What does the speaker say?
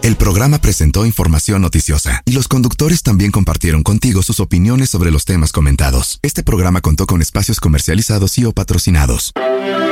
El programa presentó información noticiosa y los conductores también compartieron contigo sus opiniones sobre los temas comentados. Este programa contó con espacios comercializados y o patrocinados.